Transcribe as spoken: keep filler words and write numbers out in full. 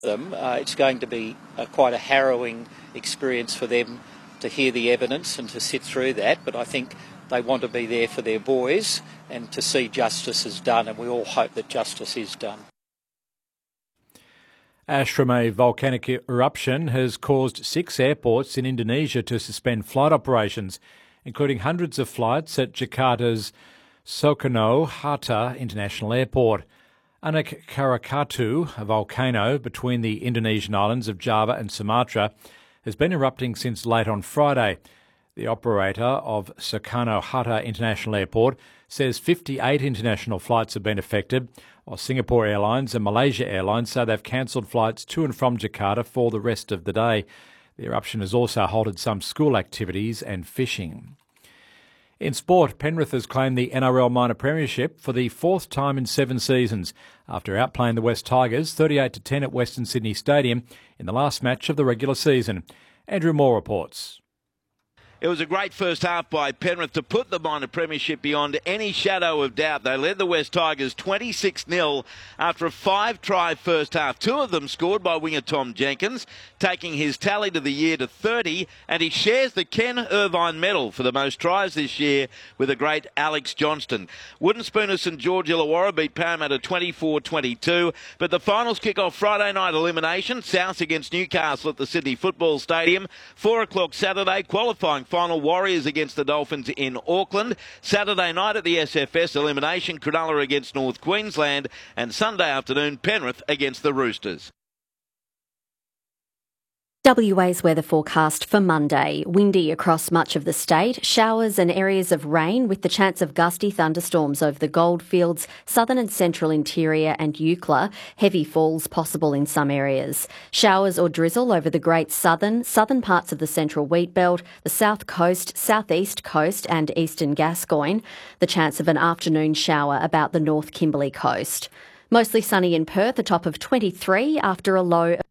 them. Uh, it's going to be uh, quite a harrowing experience for them to hear the evidence and to sit through that, but I think they want to be there for their boys and to see justice is done, and we all hope that justice is done. Ash from a volcanic eruption has caused six airports in Indonesia to suspend flight operations, including hundreds of flights at Jakarta's Soekarno-Hatta International Airport. Anak Krakatau, a volcano between the Indonesian islands of Java and Sumatra, has been erupting since late on Friday. The operator of Soekarno-Hatta International Airport says fifty-eight international flights have been affected, while Singapore Airlines and Malaysia Airlines say they've cancelled flights to and from Jakarta for the rest of the day. The eruption has also halted some school activities and fishing. In sport, Penrith has claimed the N R L Minor Premiership for the fourth time in seven seasons after outplaying the West Tigers thirty-eight to ten at Western Sydney Stadium in the last match of the regular season. Andrew Moore reports. It was a great first half by Penrith to put the minor premiership beyond any shadow of doubt. They led the West Tigers twenty-six nil after a five-try first half. Two of them scored by winger Tom Jenkins, taking his tally to the year to thirty, and he shares the Ken Irvine medal for the most tries this year with the great Alex Johnston. Wooden Spoon St George Illawarra beat Parramatta twenty-four twenty-two, but the finals kick off Friday night elimination. South against Newcastle at the Sydney Football Stadium. Four o'clock Saturday, qualifying final Warriors against the Dolphins in Auckland. Saturday night at the S F S elimination, Cronulla against North Queensland, and Sunday afternoon, Penrith against the Roosters. W A's weather forecast for Monday. Windy across much of the state, showers and areas of rain with the chance of gusty thunderstorms over the Goldfields, southern and central interior and Eucla. Heavy falls possible in some areas. Showers or drizzle over the Great Southern, southern parts of the Central Wheatbelt, the south coast, southeast coast and eastern Gascoyne. The chance of an afternoon shower about the North Kimberley coast. Mostly sunny in Perth, a top of twenty-three after a low